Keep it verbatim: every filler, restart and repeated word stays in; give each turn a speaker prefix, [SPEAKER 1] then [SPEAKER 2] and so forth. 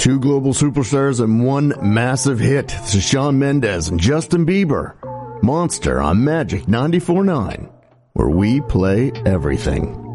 [SPEAKER 1] Two global superstars and one massive hit. This is Shawn Mendes and Justin Bieber. Monster on Magic ninety-four point nine, where we play everything.